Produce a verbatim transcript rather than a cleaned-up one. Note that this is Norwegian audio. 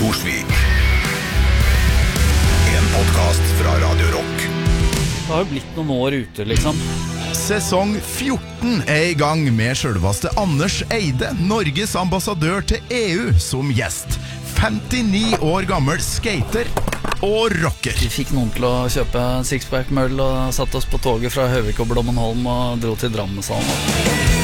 Torsvik. En podcast fra Radio Rock. Det har jo blitt noen år ute, liksom. Sesong fjorten er i gang med selveste Anders Eide, Norges ambassadør til E U, som gjest. femtini år gammel skater og rocker. Vi fikk noen til å kjøpe sixpack-møll og satt oss på toget fra Høvik og Blommenholm og dro til Drammenshallen.